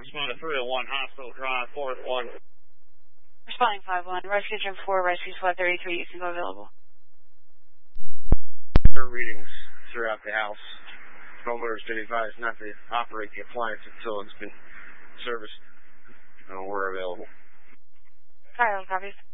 Responding 301, Hospital Drive, 4th 1. Responding 5-1, Rescue Gym 4, Rescue Squad 33, you can go available. Readings throughout the house. Homeowners been advised not to operate the appliance until it's been serviced. We're available. Kyle, copies.